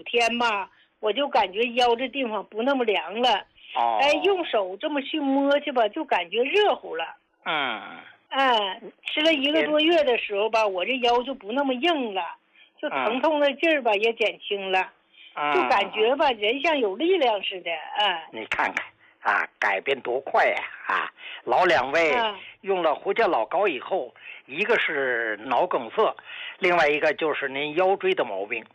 天吧，我就感觉腰这地方不那么凉了。用手这么去摸去吧，就感觉热乎了。吃了1个多月的时候吧，我这腰就不那么硬了，就疼痛的劲儿吧也减轻了，就感觉吧人像有力量似的。 你看看改变多快呀！老两位用了胡家老膏以后，一个是脑梗塞，另外一个就是您腰椎的毛病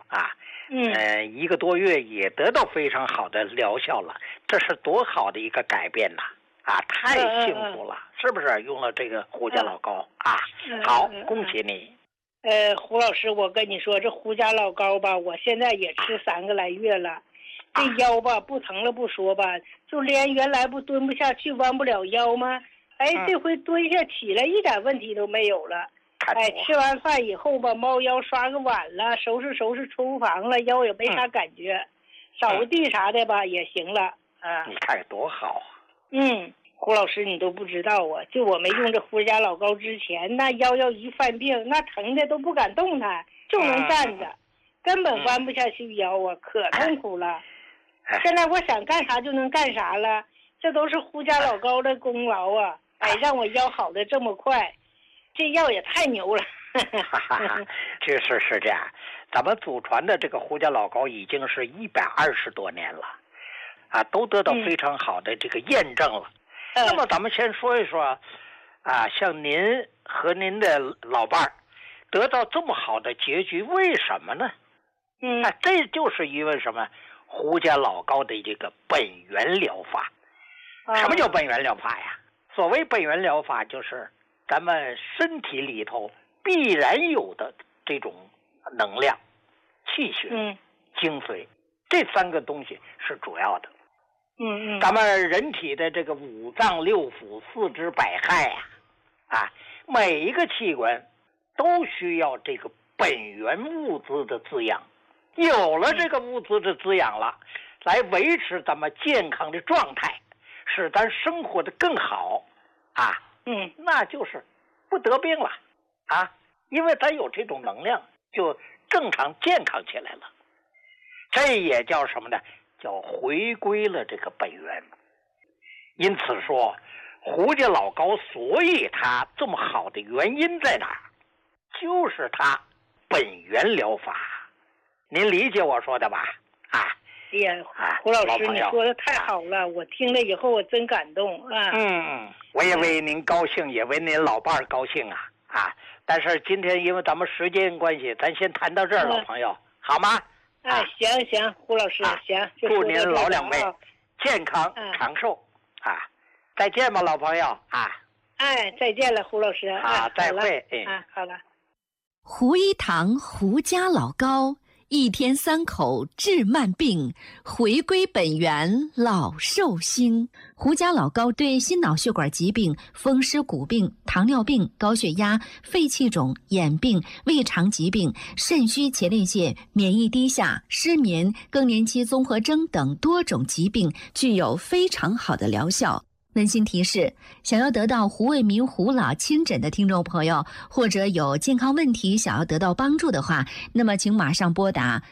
1个多月也得到非常好的疗效了，这是多好的一个改变呐！太幸福了，是不是？用了这个胡家老膏好，恭喜你。 胡老师，我跟你说，这胡家老膏吧，我现在也吃3个来月了。这腰吧不疼了不说吧，就连原来不蹲不下去弯不了腰吗？这回蹲下起来一点问题都没有了。吃完饭以后吧，猫腰刷个碗了，收拾厨房了，腰也没啥感觉，扫个地啥的吧也行了。 你看多好。 胡老师你都不知道就我没用这胡家老膏之前，那腰要一犯病，那疼的都不敢动弹，就能站着，根本弯不下去腰可痛苦了。现在我想干啥就能干啥了，这都是胡家老膏的功劳让我腰好的这么快，这药也太牛了。 是这样，咱们祖传的这个胡家老膏已经是120多年了都得到非常好的这个验证了。那么咱们先说一说像您和您的老伴儿得到这么好的结局，为什么呢？这就是因为什么？胡家老膏的这个本源疗法。什么叫本源疗法呀？所谓本源疗法，就是咱们身体里头必然有的这种能量、气血、精髓，这3个东西是主要的。咱们人体的这个5脏6腑、4肢百骸每一个器官都需要这个本源物资的滋养，有了这个物资的滋养了，来维持咱们健康的状态，使咱生活的更好那就是不得病了因为咱有这种能量，就正常健康起来了。这也叫什么呢？叫回归了这个本源。因此说胡家老膏所以它这么好的原因在哪儿？就是它本源疗法。您理解我说的吧？ 胡老师你说的太好了，我听了以后我真感动我也为您高兴，也为您老伴儿高兴但是今天因为咱们时间关系，咱先谈到这儿，老朋友好吗？ 行，胡老师行， 祝您老两位健康长寿再见吧，老朋友再见了，胡老师再会好了。 胡一堂胡家老膏，1天3口治慢病，回归本源老寿星。胡家老膏对心脑血管疾病、风湿骨病、糖尿病、高血压、肺气肿、眼病、胃肠疾病、肾虚前列腺、免疫低下、失眠、更年期综合征等多种疾病具有非常好的疗效。温馨提示：想要得到胡卫民胡老亲诊的听众朋友，或者有健康问题想要得到帮助的话，那么请马上拨打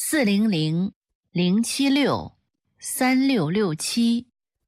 400-076-3667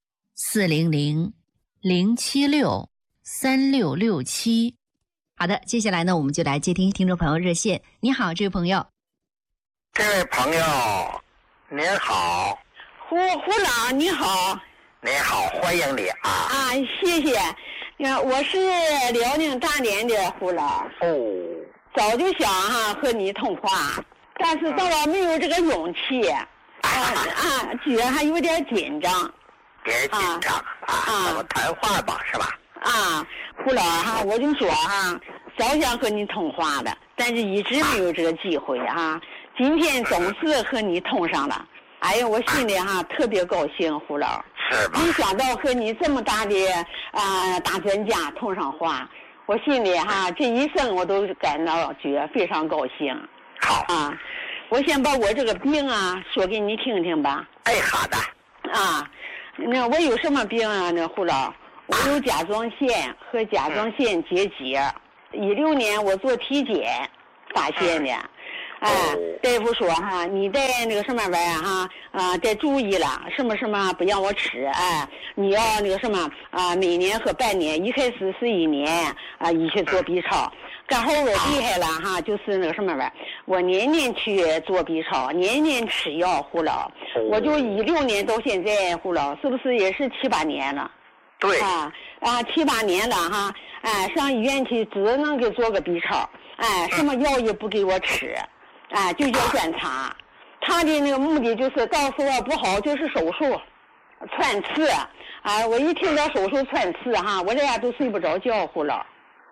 400-076-3667。好的，接下来呢，我们就来接听听众朋友热线。你好，这位朋友。 这位朋友，您好。 胡老你好。 您好，欢迎你谢谢。我是辽宁大连的胡老。早就想和你通话，但是到了没有这个勇气觉得还有点紧张。 别紧张咱们谈话吧，是吧？ 胡老我就说早想和你通话的，但是一直没有这个机会今天总是和你通上了。我心里特别高兴，胡老。 是吧？ 没想到和你这么大的大专家通上话，我心里这一生我都感到觉得非常高兴。 好我先把我这个病说给你听听吧。 好的。 那我有什么病那胡老，我有甲状腺和甲状腺结节。16年我做体检发现的。 大夫说哈，你在那个什么玩意儿哈得注意了，什么不让我吃，你要那个什么每年和半年，一开始是1年一去做 B 超，刚好我厉害了哈，就是那个什么玩意儿，我年年去做 B 超，年年吃药护老，我就16年到现在护老，是不是也是7、8年了？ 对 7、8年了哈，上医院去只能给做个 B 超，什么药也不给我吃，就叫观察。他的那个目的就是到时候不好就是手术穿刺，我一听到手术穿刺哈，我这样都睡不着觉护老。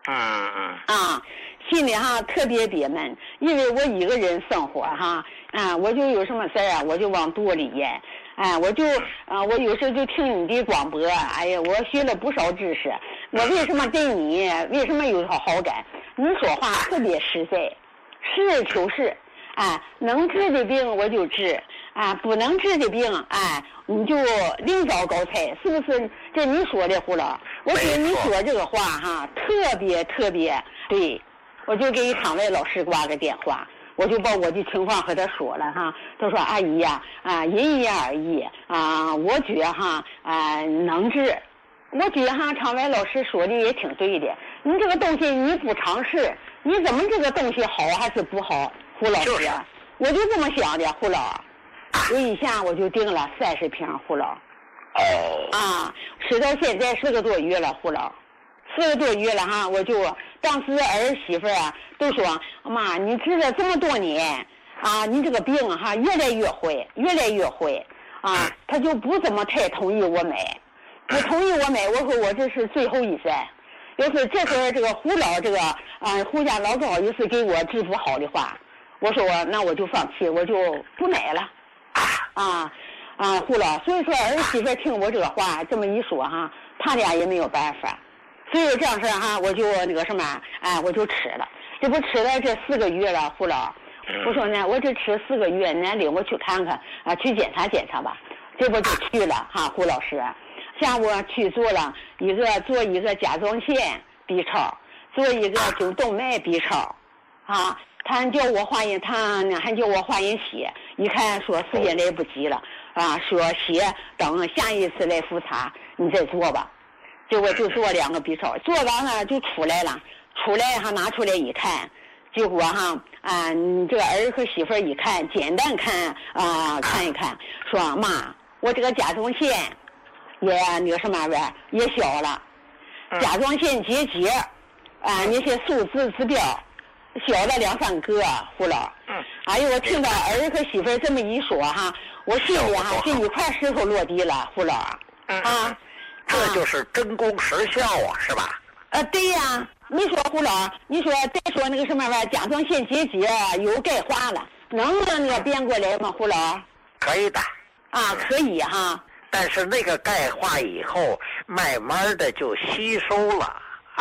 心里哈特别憋闷，因为我一个人生活哈，我就有什么事儿我就往肚里咽。我有时候就听你的广播，哎呀，我学了不少知识。我为什么对你为什么有好感？你说话特别实在，实事求是，能治的病我就治，不能治的病，你就另找高才，是不是？这你说的胡老，我觉得你说这个话哈，特别对，我就给场外老师挂个电话。我就把我的情况和他说了哈，他说阿姨呀，因人而异我觉得哈能治，我觉得哈场外老师说的也挺对的，你这个东西你不尝试，你怎么这个东西好还是不好？胡老师，我就这么想的，胡老，我一下我就订了30瓶胡老，吃到现在4个多月了，胡老。4个多月了哈，我就当时儿媳妇都说妈，你治了这么多年你这个病哈越来越坏他就不怎么太同意我买，不同意我买，我说我这是最后一赛，要是这会儿这个胡老这个胡家老高要是给我治不好的话，我说那我就放弃，我就不买了胡老，所以说儿媳妇听我这个话这么一说哈，他俩也没有办法。所以这样式哈，我就那个什么，我就吃了，这不吃了这4个月了，胡老。我说呢，我这吃4个月，恁领我去看看去检查检查吧。这不就去了哈，胡老师。下午去做一个甲状腺 B 超，做一个颈动脉 B 超，他还叫我化验，还叫我化验血，一看说时间来不及了说血等下一次来复查你再做吧。结果就做2个 B 超，做完了就出来了，拿出来一看，结果你这个儿和媳妇一看，简单看看一看，说妈，我这个甲状腺也那个什么玩意儿也小了，甲状腺结节那些数字指标小了2、3个，胡老。哎呦，我听到儿和媳妇这么一说哈，我心里这一块石头落地了，胡老这就是真功实效是吧？ 对呀，你说胡老，你说再说那个什么玩意儿，甲状腺结节有钙化了，能那个变过来吗？胡老？ 可以的。 可以哈。 但是那个钙化以后，慢慢的就吸收了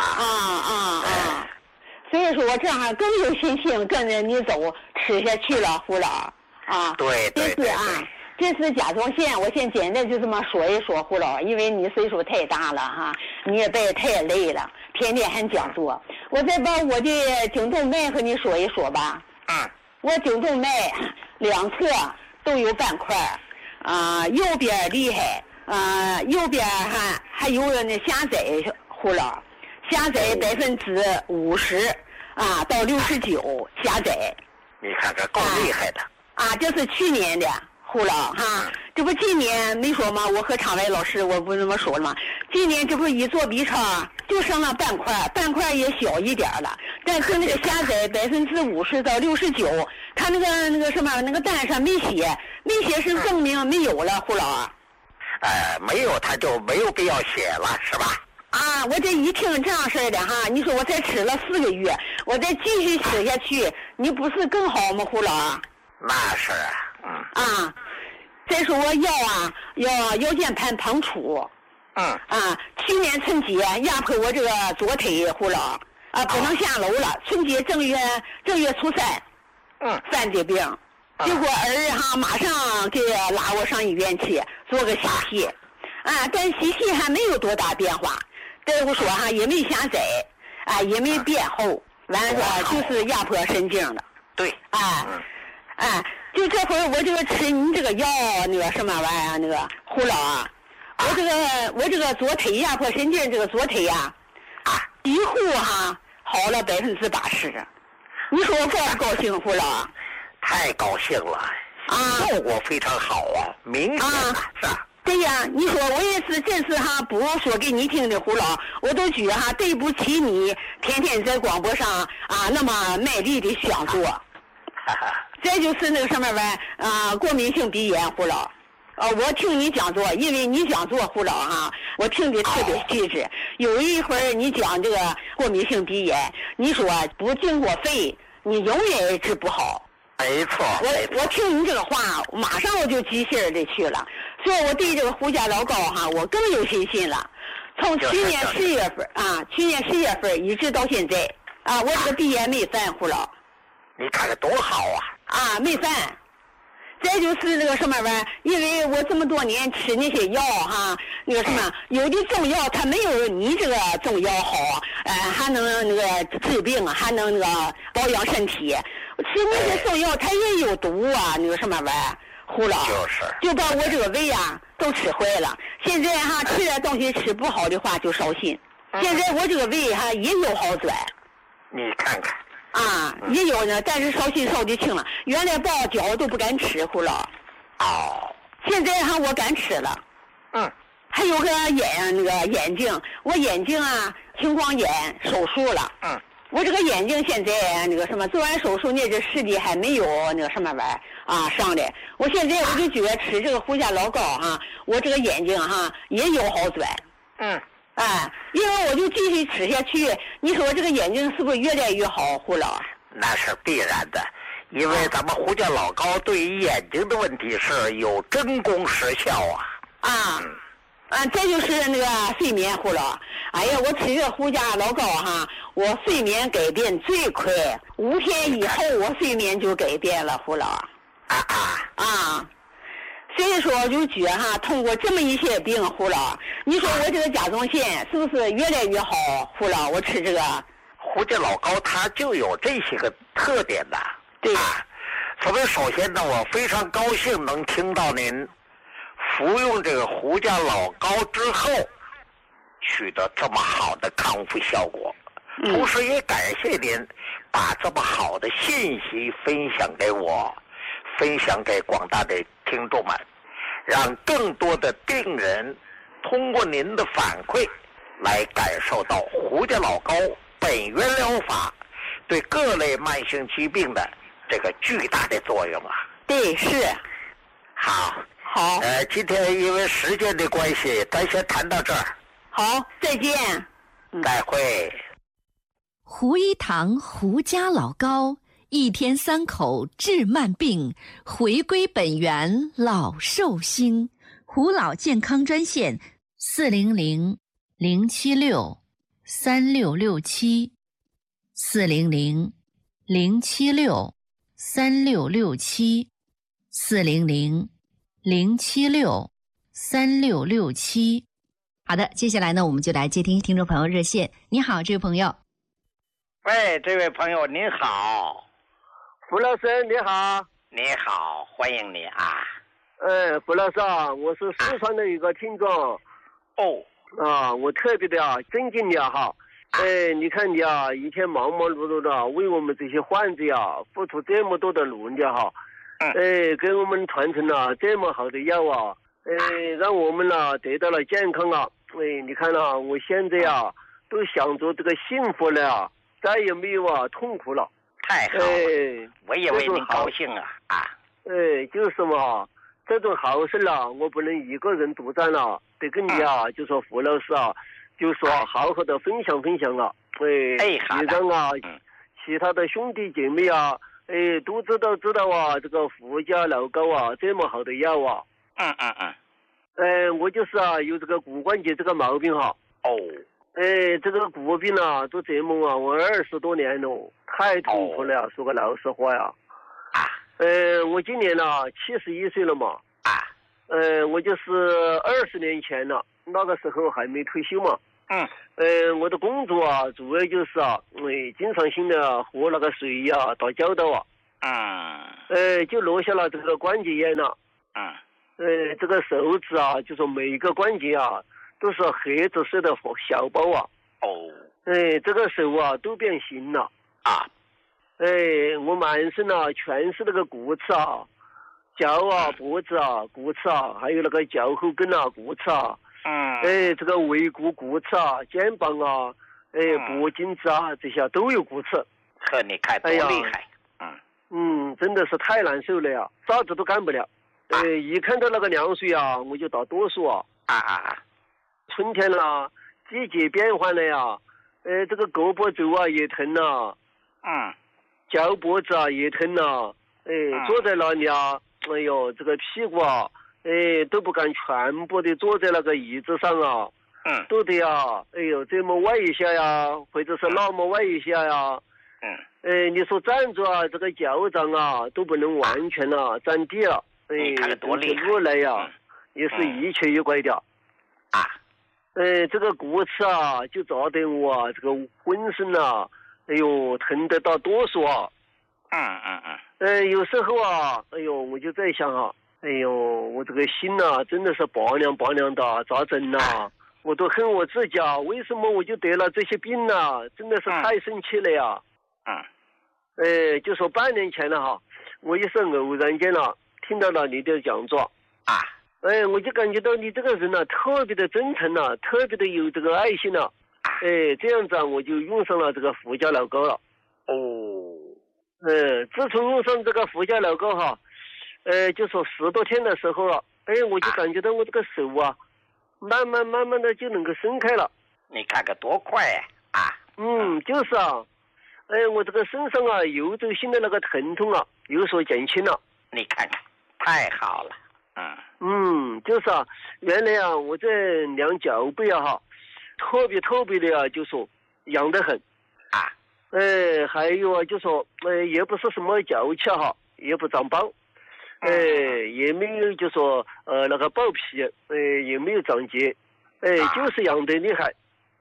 所以说我这样更有信心跟着你走吃下去了，胡老对。 这是甲状腺，我先简单就这么说一说，胡老，因为你岁数太大了哈，你也别太累了，天天还讲座。我再把我的颈动脉和你说一说吧。我颈动脉2侧都有斑块，右边厉害，右边还有那狭窄，胡老，狭窄50%到69%狭窄。 你看这够厉害的。 这是去年的。胡老哈，这不今年没说吗？我和场外老师我不这么说了吗？今年这不一做 B 超就剩了斑块也小一点了，但是那个狭窄50%到69%，他那个什么那个单上没写是证明没有了，胡老。 没有他就没有必要写了，是吧？ 我这一听这样式的哈，你说我再吃了4个月，我再继续吃下去，你不是更好吗，胡老？ 那是再说我腰间盘膨出，去年春节压迫我这个左腿，胡老不能下楼了。春节正月初3，犯的病，结果儿马上给拉我上医院去做个洗屁，但洗屁还没有多大变化，大夫说也没狭窄，也没变厚，完了就是压迫神经的。 对。 就这会儿我这个吃你这个药那个什么玩意儿那个胡老啊，我这个左腿压迫神经这个左腿呀，几乎好了80%。你说我高不高兴，胡老？ 太高兴了效果非常好明显是吧？ 对呀，你说我也是，真是不说给你听的胡老，我都觉对不起你，天天在广播上那么卖力的宣说。这就是那个什么玩意儿过敏性鼻炎胡老。我听你讲座，因为你讲座胡老我听的特别细致。有一会儿你讲这个过敏性鼻炎，你说不经过肺，你永远也治不好。 没错。 我听你这个话，马上我就记心儿里去了。所以我对这个胡家老高我更有信心了。从去年10月份一直到现在我这个鼻炎没犯胡老。 你看看多好没犯。再就是那个什么玩意儿，因为我这么多年吃那些药那个什么，有的中药它没有你这个中药好，还能那个治病，还能那个保养身体。吃那些中药它也有毒那个什么玩意儿，胡老就把我这个胃都吃坏了。现在吃点东西吃不好的话就烧心。现在我这个胃也有好转。 你看看。 也有呢，但是烧心烧的轻了。原来包饺都不敢吃，胡老。现在我敢吃了。还有个眼睛，我眼睛青光眼手术了。我这个眼睛现在那个什么，做完手术那这视力还没有那个什么玩意儿上来。我现在我就觉得吃这个胡家老高我这个眼睛也有好转。因为我就继续吃下去，你说这个眼睛是不是越来越好，胡老？ 那是必然的，因为咱们胡家老高对于眼睛的问题是有真功实效这就是那个睡眠，胡老。哎呀，我吃这个胡家老高我睡眠改变最快，5天以后我睡眠就改变了，胡老。所以说我就觉通过这么一些病，胡老，你说我这个甲状腺是不是越来越好，胡老？我吃这个胡家老高它就有这些个特点的。 对所以首先呢，我非常高兴能听到您服用这个胡家老高之后取得这么好的康复效果，同时也感谢您把这么好的信息分享给我，分享给广大的听众们，让更多的病人通过您的反馈来感受到胡家老高本源疗法对各类慢性疾病的这个巨大的作用对，是。 好。今天因为时间的关系，咱先谈到这儿。 好，再见。 再会。 胡一堂胡家老高1天3口治慢病，回归本源老寿星。胡老健康专线400-076-3667 400-076-3667 400-076-3667。好的，接下来呢，我们就来接听听众朋友热线。你好，这位朋友。 喂，这位朋友您好。 胡老师你好。 你好，欢迎你胡老师我是四川的一个听众。我特别的尊敬你你看你一天忙忙碌碌的为我们这些患者付出这么多的努力给我们传承了这么好的药让我们得到了健康你看我现在都想着这个幸福了再也没有痛苦了。 太好了，我也为你高兴就是嘛，这种好事我不能一个人独占了，得跟你就说胡老师就说好好的分享分享你让其他的兄弟姐妹都知道这个胡家老高这么好的药我就是有这个骨关节这个毛病这个骨病都折磨我20多年了，太痛苦了说个老实话我今年71岁了嘛我就是20年前了，那个时候还没退休嘛我的工作主要就是经常性的和那个水打交道就落下了这个关节炎了。这个手指啊，就说每一个关节啊，都是黑紫色的小包啊。这个手啊都变形了。我满身啊全是那个骨刺啊，脚啊、脖子啊、骨刺啊，还有那个脚后跟啊、骨刺啊。这个尾骨骨刺啊，肩膀啊，脖颈子啊，这些都有骨刺。 呵，你看多厉害。 真的是太难受了呀，啥子都干不了。一看到那个凉水啊，我就打哆嗦啊。春天了，季节变换了呀。这个胳膊肘啊也疼了。脚脖子啊也疼了。坐在那里啊，这个屁股啊，都不敢全部的坐在那个椅子上啊。都得啊，这么歪一下呀，或者是那么歪一下呀。你说站着啊，这个脚掌啊都不能完全站地了。 看得多厉害。 路来呀，也是一瘸一拐的。这个骨刺啊，就扎得我啊，这个浑身啊，疼得到哆嗦啊。有时候啊，我就在想啊，我这个心啊，真的是拔凉拔凉的，咋整啊？我都恨我自己啊，为什么我就得了这些病啊？真的是太生气了呀。就说半年前了哈，我也是偶然间听到了你的讲座。我就感觉到你这个人特别的真诚特别的有这个爱心这样子我就用上了这个胡椒老膏了。自从用上这个胡椒老膏哈，就说10多天的时候了，我就感觉到我这个手啊，慢慢的就能够伸开了。 你看看多快呀！ 就是啊，我这个身上游走性的那个疼痛有所减轻了。 你看看，太好了。 就是啊，原来我这两脚背特别的就说痒得很。还有就说也不是什么脚气也不长包，也没有就说那个爆皮，也没有长结，就是痒得厉害。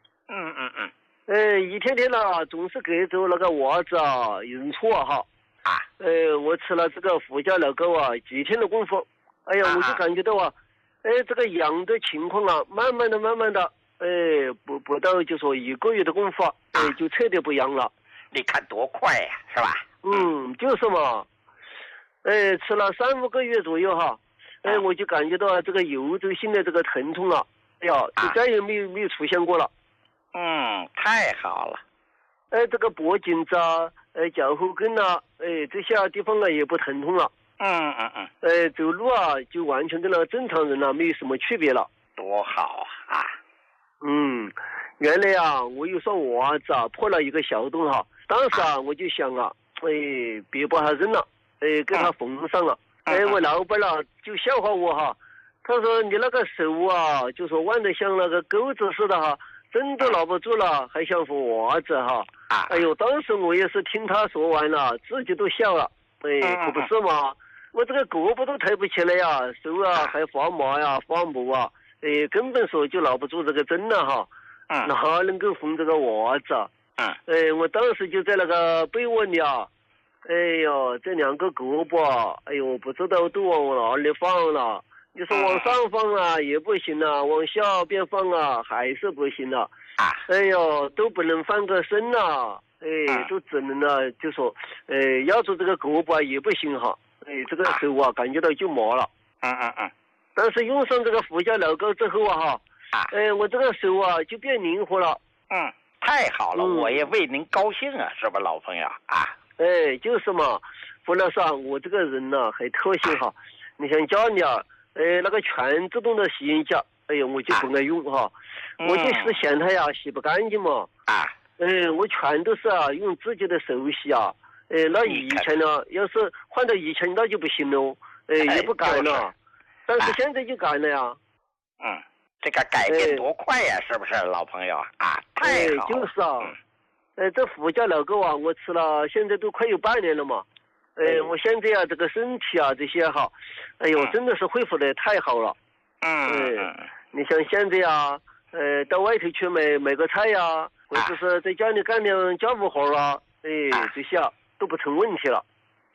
一天天总是隔着那个袜子认错我吃了这个胡椒老膏几天的功夫，我就感觉到这个痒的情况慢慢的，不到就说1个月的功夫就彻底不痒了。 你看多快呀，是吧？ 就是嘛。吃了3-5个月左右我就感觉到这个游走性的这个疼痛就再也没有出现过了。 太好了。 这个脖颈子脚后跟这些地方也不疼痛了。走路就完全跟那个正常人没有什么区别了。 多好啊！ 原来我有双袜子破了一个小洞当时我就想别把它扔了，给它缝上了。我老板就笑话我他说你那个手就说弯得像那个钩子似的针都拿不住了，还想缝袜子当时我也是听他说完了，自己都笑了。可不是嘛，我这个胳膊都抬不起来呀，手还发麻呀发麻根本说就拿不住这个针了哪能够缝这个袜子我当时就在那个被窝里这2个胳膊不知道都往哪里放了。你说往上放也不行往下边放还是不行了。都不能翻个身都只能就说要做这个胳膊也不行这个手感觉到就麻了。但是用上这个胡椒老膏之后我这个手就变灵活了。 太好了，我也为您高兴是吧，老朋友就是嘛，胡老师我这个人很特性你像家里那个全自动的洗衣机我就不爱用我就是嫌它洗不干净嘛。我全都是用自己的手洗那以前要是换到以前那就不行了也不改了。但是现在就改了呀。 这个改变多快呀，是不是老朋友太好了。 就是这胡椒老膏我吃了现在都快有半年了嘛。我现在这个身体这些真的是恢复的太好了。你像现在到外头去买个菜或者是在家里干点家务活这些都不成问题了。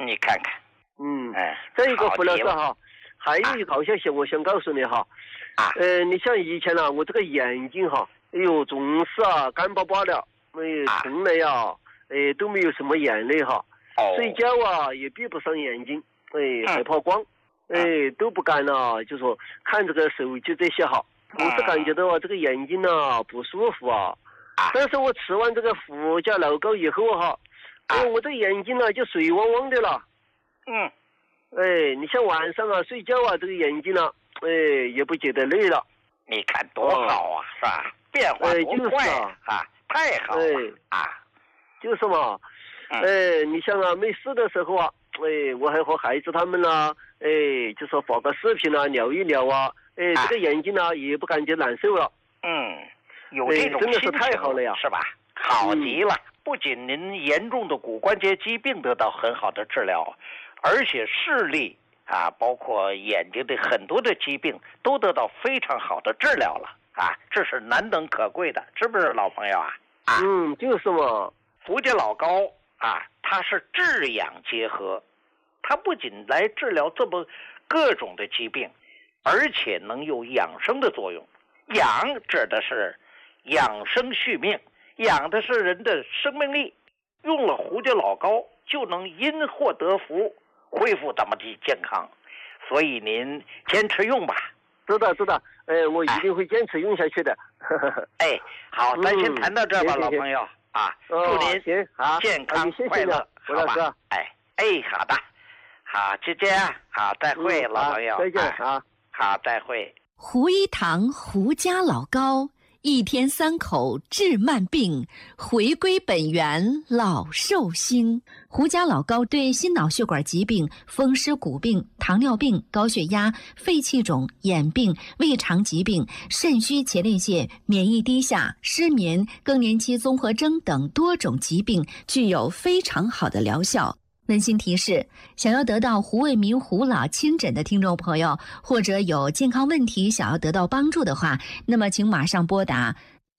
你看看。 再一个胡老师哈，还有一个好消息我想告诉你哈。你像以前呢，我这个眼睛哈，哎呦总是干巴巴的，从来都没有什么眼泪哈。睡觉也闭不上眼睛，害怕光，都不敢就说看这个手机这些哈，我是感觉到这个眼睛不舒服啊。但是我吃完这个胡家老膏以后哈，我的眼睛就水汪汪的了。你像晚上睡觉这个眼睛也不觉得累了。 你看多好啊，是吧？变化多快太好了就是嘛。你像没事的时候我还和孩子他们就说发个视频聊一聊这个眼睛也不感觉难受了。 有这种真的是太好了呀， 是吧？好极了。不仅您严重的骨关节疾病得到很好的治疗，而且视力包括眼睛的很多的疾病都得到非常好的治疗了这是难能可贵的，是不是老朋友就是嘛。 胡家老膏它是治养结合，它不仅来治疗这么各种的疾病，而且能有养生的作用。养指的是养生续命，养的是人的生命力。用了胡家老膏就能因祸得福，恢复咱们的健康。所以您坚持用吧。 知道，我一定会坚持用下去的。 好，咱先谈到这儿吧，老朋友祝您健康快乐，好吧？好的，好，就这样，好，再会，老朋友， 再见好，再会。 胡一堂胡家老膏，1天3口治慢病，回归本源老寿星。胡家老膏对心脑血管疾病、风湿骨病、糖尿病、高血压、肺气肿、眼病、胃肠疾病、肾虚前列腺、免疫低下、失眠、更年期综合征等多种疾病具有非常好的疗效。温馨提示：想要得到胡卫民胡老亲诊的听众朋友，或者有健康问题想要得到帮助的话，那么请马上拨打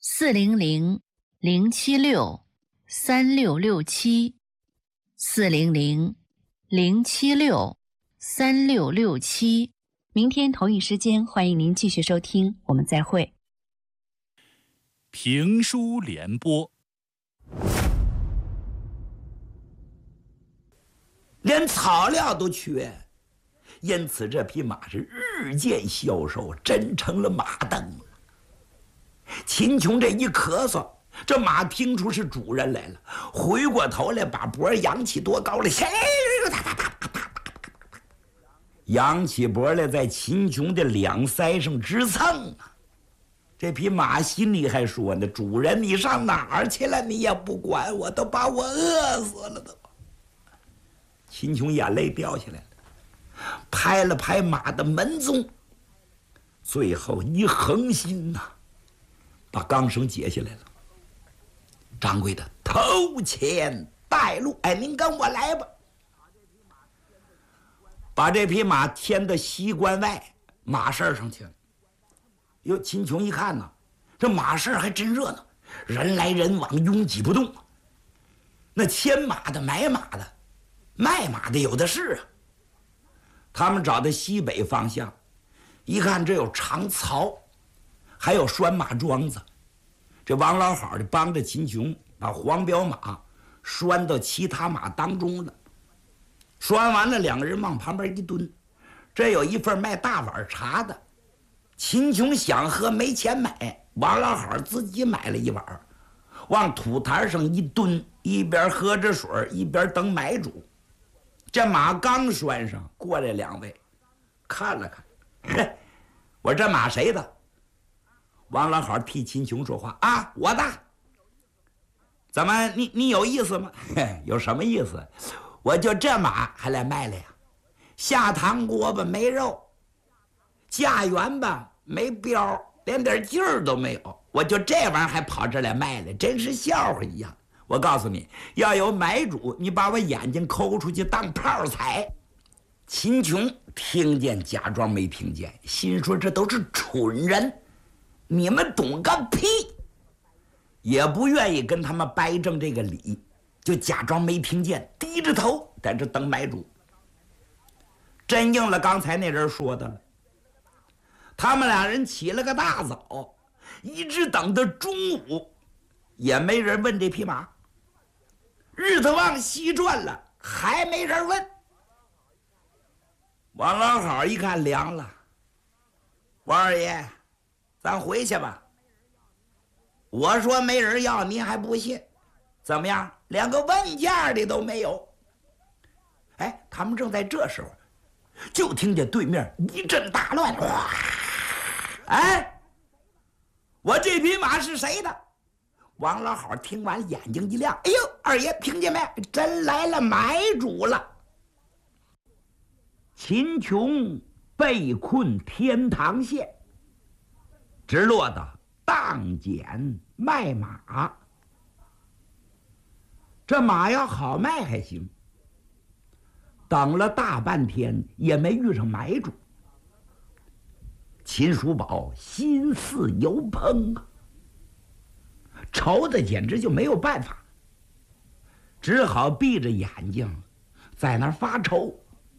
400-076-3667 400-076-3667。明天同一时间，欢迎您继续收听，我们再会。 评书联播， 连草料都缺，因此这匹马是日渐消瘦，真成了马灯了。秦琼这一咳嗽，这马听出是主人来了，回过头来把脖扬起多高了，扬起脖来在秦琼的两腮上直蹭啊！这匹马心里还说呢：“主人，你上哪儿去了？你也不管我，都把我饿死了都。”秦琼眼泪掉下来了，拍了拍马的门鬃，最后一横心把钢绳解下来了。掌柜的头前带路，您跟我来吧。把这匹马牵到西关外马市上去了。哟，秦琼一看这马市还真热闹，人来人往，拥挤不动。那牵马的、买马的、卖马的有的是他们找到西北方向，一看这有长槽，还有拴马桩子。这王老好的帮着秦琼把黄骠马拴到其他马当中了。拴完了，两个人往旁边一蹲，这有一份卖大碗茶的。秦琼想喝没钱买，王老好自己买了一碗，往土台上一蹲，一边喝着水一边等买主。这马刚拴上，过来两位看了看，我这马谁的？王老好替秦琼说话我的。怎么你有意思吗？有什么意思？我就这马还来卖了呀，下堂锅巴没肉，驾辕吧没标，连点劲儿都没有，我就这玩意儿还跑这来卖了，真是笑话一样。我告诉你，要有买主，你把我眼睛抠出去当炮踩。秦琼听见假装没听见，心说这都是蠢人，你们懂个屁，也不愿意跟他们掰正这个理，就假装没听见，低着头在这等买主。真应了刚才那人说的了，他们俩人起了个大早，一直等到中午，也没人问这匹马。日子往西转了，还没人问。王老好一看凉了，王二爷，咱回去吧。我说没人要，您还不信？怎么样，连个问价的都没有？哎，他们正在这时候，就听见对面一阵大乱。哇！哎，我这匹马是谁的？王老好听完眼睛一亮，哎呦，二爷听见没？真来了买主了。秦琼被困天堂县，直落到当捡卖马。这马要好卖还行，等了大半天也没遇上买主。秦叔宝心似油烹啊，愁的简直就没有办法，只好闭着眼睛在那儿发愁。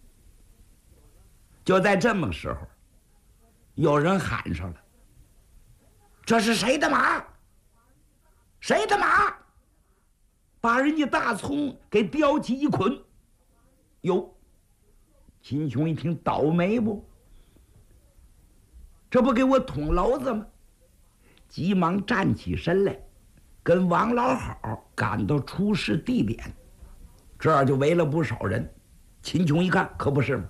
就在这么时候，有人喊上了：“这是谁的马？谁的马？”把人家大葱给叼起一捆。哟，秦琼一听，倒霉不？这不给我捅娄子吗？急忙站起身来，跟王老好赶到出事地点。这儿就围了不少人。秦琼一看，可不是吗？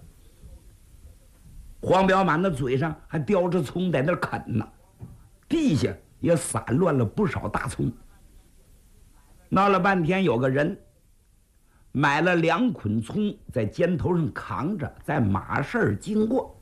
黄彪马那嘴上还叼着葱在那啃呢，地下也散乱了不少大葱。闹了半天，有个人买了2捆葱，在肩头上扛着，在马市经过。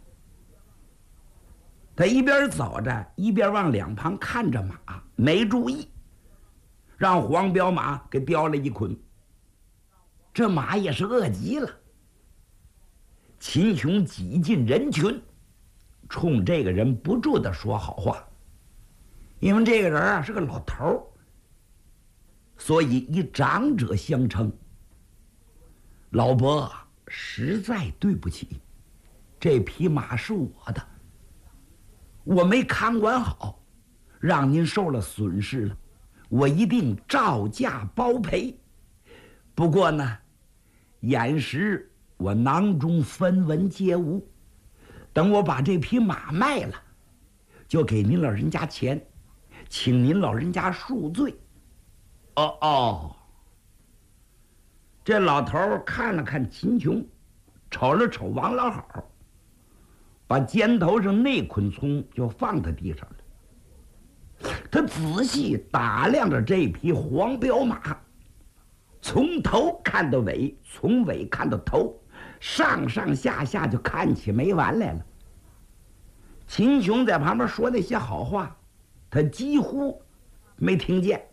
他一边走着，一边往两旁看着马，没注意，让黄彪马给叼了一捆。这马也是饿极了。秦琼挤进人群，冲这个人不住地说好话，因为这个人啊是个老头儿，所以以长者相称。老伯，实在对不起，这匹马是我的，我没看管好，让您受了损失了，我一定照价包赔。不过呢，眼时我囊中分文皆无，等我把这匹马卖了，就给您老人家钱，请您老人家恕罪。哦，这老头看了看秦琼，瞅了瞅王老好，把肩头上那捆葱就放在地上了。他仔细打量着这匹黄骠马，从头看到尾，从尾看到头，上上下下就看起没完来了。秦琼在旁边说那些好话，他几乎没听见。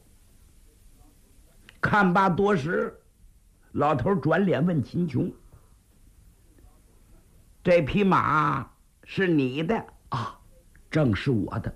看罢多时，老头转脸问秦琼：“这匹马是你的啊？”“正是我的。”“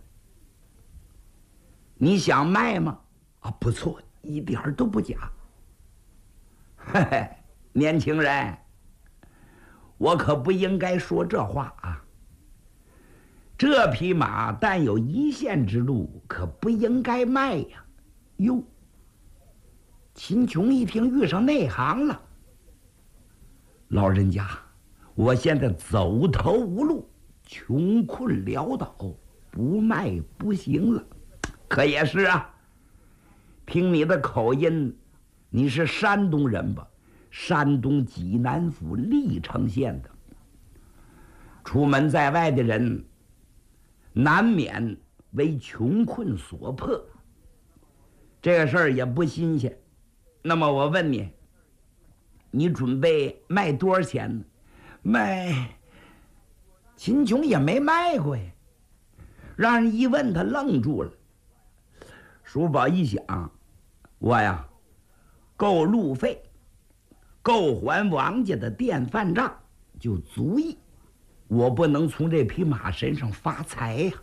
你想卖吗？”“啊，不错，一点都不假。”“嘿嘿，年轻人，我可不应该说这话啊。这匹马但有一线之路，可不应该卖呀。”“哟！”秦琼一听遇上内行了。“老人家，我现在走投无路，穷困潦倒，不卖不行了。”“可也是啊，听你的口音，你是山东人吧？山东济南府历城县的。出门在外的人，难免为穷困所迫，这个事儿也不新鲜。那么我问你，你准备卖多少钱呢？”“卖……”秦琼也没卖过呀。让人一问，他愣住了。叔宝一想，我呀，够路费，够还王家的电饭账，就足矣。我不能从这匹马身上发财呀。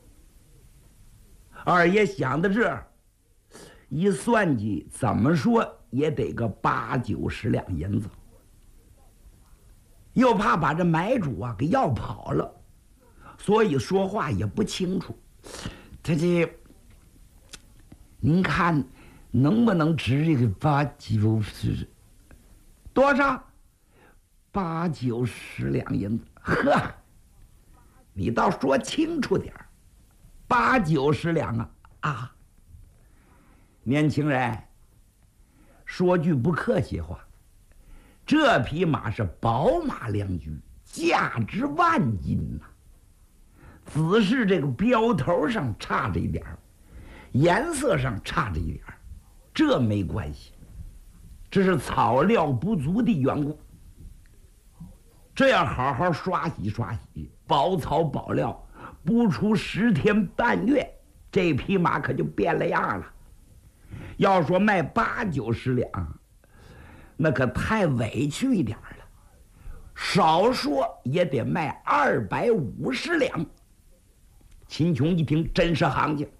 二爷想到这儿，一算计，怎么说也得个80-90两银子。 又怕把这买主啊给要跑了，所以说话也不清楚。您看能不能值这个8、90多少？8、90两银子。呵，你倒说清楚点儿，8、90两啊！啊，年轻人，说句不客气话，这匹马是宝马良驹，价值万金呐。只是这个标头上差着一点儿，颜色上差着一点儿，这没关系，这是草料不足的缘故。这要好好刷洗刷洗，保草保料，不出10天半月，这匹马可就变了样了。要说卖8、90两，那可太委屈一点了，少说也得卖250两。秦琼一听，真是行情。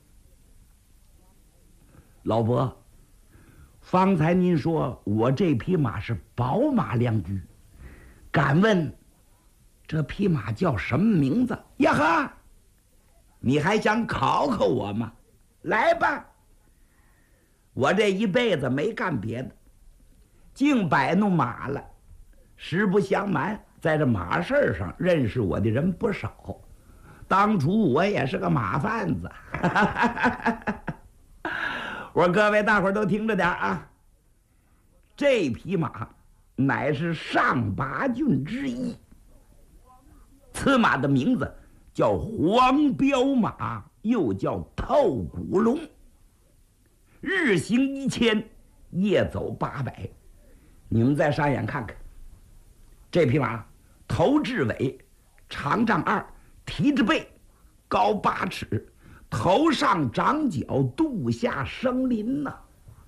老伯，方才您说我这匹马是宝马良驹，敢问这匹马叫什么名字？呀哈，你还想考考我吗？来吧，我这一辈子没干别的，净摆弄马了。实不相瞒，在这马事上认识我的人不少。当初我也是个马贩子。我说各位大伙儿都听着点啊，这匹马乃是上8骏之一，此马的名字叫黄骠马，又叫透骨龙，日行1000，夜走800。你们再上眼看看，这匹马头至尾长丈2，蹄子背，高8尺，头上长角，肚下生鳞呐。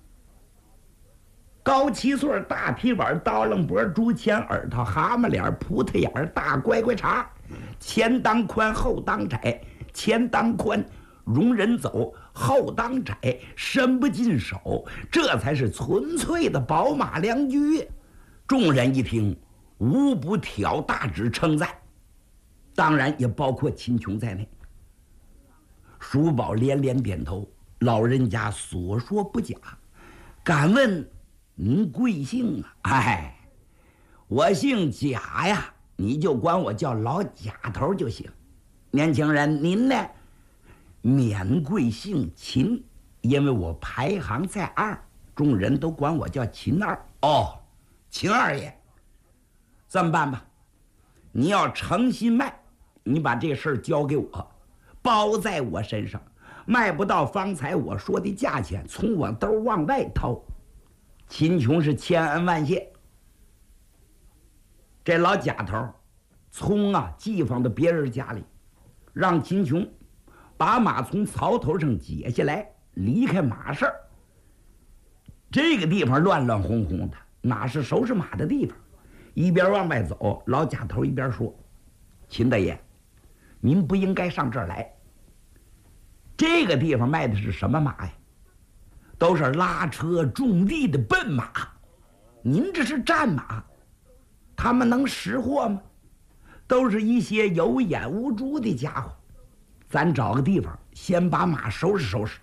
高7岁，大皮碗，刀楞脖，猪前耳朵，蛤蟆脸，葡萄眼，大乖乖茬，前当宽，后当窄，前当宽容人走，后当窄伸不进手，这才是纯粹的宝马良驹。众人一听，无不挑大指称赞，当然也包括秦琼在内。叔宝连连点头，老人家所说不假。敢问您贵姓啊？哎，我姓贾呀，你就管我叫老贾头就行。年轻人，您呢？免贵姓秦，因为我排行在2，众人都管我叫秦二。哦，秦二爷，这么办吧，你要诚心卖，你把这事儿交给我，包在我身上，卖不到方才我说的价钱，从我兜往外掏。秦琼是千恩万谢。这老贾头从寄放到别人家里，让秦琼把马从槽头上解下来，离开马市。这个地方乱乱哄哄的，哪是收拾马的地方？一边往外走，老贾头一边说：“秦大爷，您不应该上这儿来。这个地方卖的是什么马呀？都是拉车种地的笨马，您这是战马，他们能识货吗？都是一些有眼无珠的家伙。咱找个地方，先把马收拾收拾。”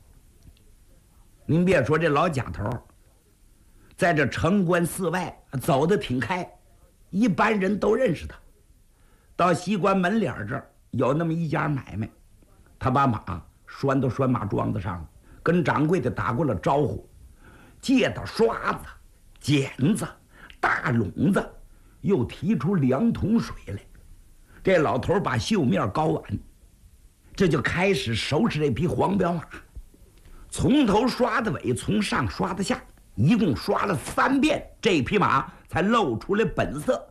您别说，这老贾头在这城关寺外走得挺开，一般人都认识他。到西关门脸这儿有那么一家买卖，他把马拴到拴马桩子上了，跟掌柜的打过了招呼，借到刷子、剪子、大笼子，又提出2桶水来。这老头把绣面高碗，这就开始收拾这匹黄骠马，从头刷到尾，从上刷到下，一共刷了3遍，这匹马才露出来本色。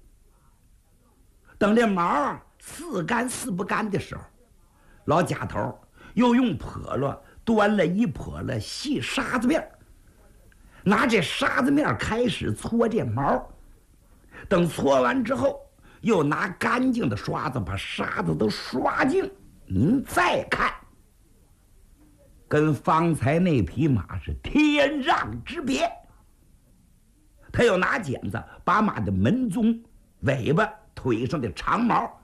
等这毛4干4不干的时候，老贾头又用笸箩端了1笸箩细沙子面，拿这沙子面开始搓这毛。等搓完之后，又拿干净的刷子把沙子都刷净。您再看，跟方才那匹马是天壤之别。他又拿剪子把马的门鬃尾巴腿上的长毛